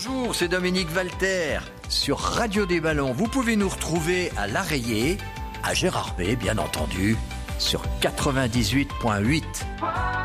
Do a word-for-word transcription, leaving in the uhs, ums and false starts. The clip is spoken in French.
Bonjour, c'est Dominique Walter sur Radio des Ballons. Vous pouvez nous retrouver à l'Arreillé, à Gérardmer bien entendu, sur quatre-vingt-dix-huit virgule huit.